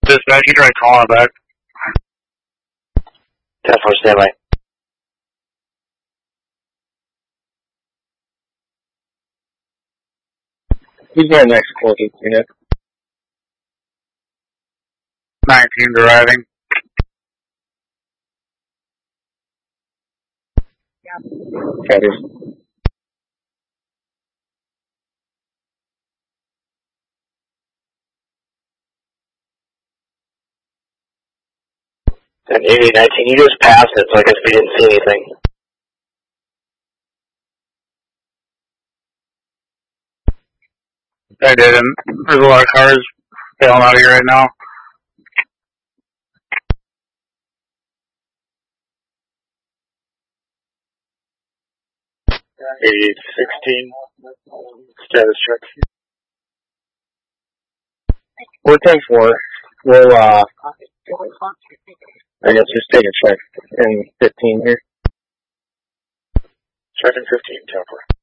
Dispatch, you tried calling back. 10-4, standby. Who's our next closest unit? 19 driving. Copy. And 80-19, you just passed it, so I guess we didn't see anything. I didn't. There's a lot of cars bailing out of here right now. $88-16, status check. We're 10-4. We'll, I guess just take a check in 15 here. Check in 15, 10-4.